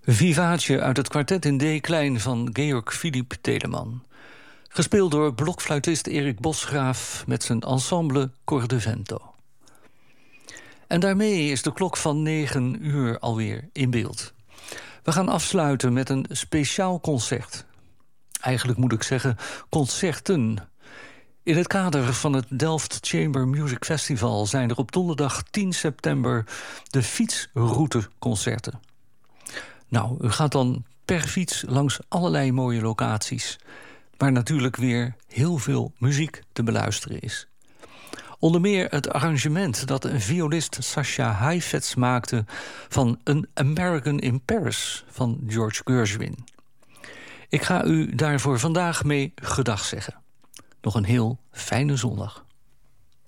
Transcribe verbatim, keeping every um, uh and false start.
Vivace uit het kwartet in D-klein van Georg Philipp Telemann. Gespeeld door blokfluitist Erik Bosgraaf met zijn ensemble Cor de Vento. En daarmee is de klok van negen uur alweer in beeld. We gaan afsluiten met een speciaal concert. Eigenlijk moet ik zeggen concerten. In het kader van het Delft Chamber Music Festival zijn er op donderdag tien september de fietsrouteconcerten. Nou, u gaat dan per fiets langs allerlei mooie locaties, waar natuurlijk weer heel veel muziek te beluisteren is. Onder meer het arrangement dat een violist Sascha Heifetz maakte van An American in Paris van George Gershwin. Ik ga u daarvoor vandaag mee gedag zeggen. Nog een heel fijne zondag.